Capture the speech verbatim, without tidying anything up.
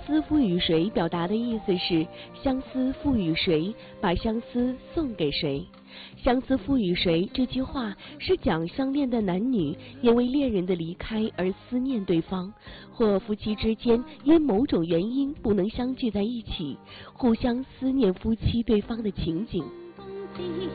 思付与谁表达的意思是相思付与谁，把相思送给谁。相思付与谁这句话是讲相恋的男女因为恋人的离开而思念对方，或夫妻之间因某种原因不能相聚在一起，互相思念夫妻对方的情景。